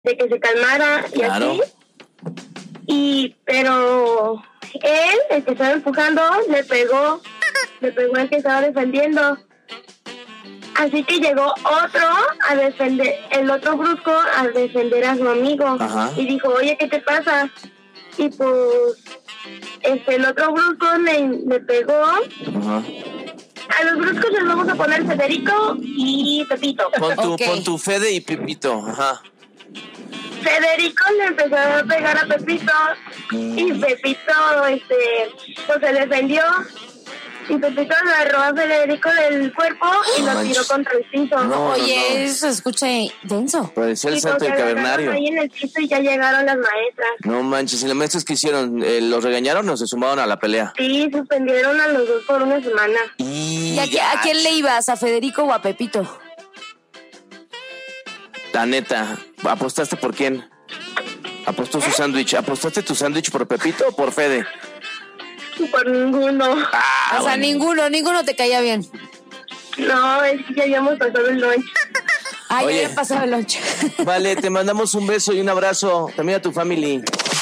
de que se calmara y Claro. así. Pero él, el que estaba empujando, le pegó al que estaba defendiendo. Así que llegó otro a defender, el otro brusco a defender a su amigo. Ajá. Y dijo, oye, ¿qué te pasa? Y pues el otro brusco le pegó. Ajá. A los bruscos les vamos a poner Federico y Pepito. Pon tu Fede y Pepito. Ajá. Federico le empezó a pegar a Pepito y Pepito pues se defendió y Pepito agarró a Federico del cuerpo y lo tiró contra el piso. Oye, eso se escucha denso. Parecía el santo del cavernario. Ahí en el piso y ya llegaron las maestras. No manches, ¿y las maestras qué hicieron? ¿Los regañaron o se sumaron a la pelea? Sí, suspendieron a los dos por una semana. ¿Y a quién le ibas? ¿A Federico o a Pepito? La neta, ¿apostaste por quién? ¿Apostó su sándwich? ¿Apostaste tu sándwich por Pepito o por Fede? Por ninguno. O sea, ninguno te caía bien. No, es que ya habíamos pasado el lunch. Ya había pasado el lunch. Vale, te mandamos un beso y un abrazo. También a tu family.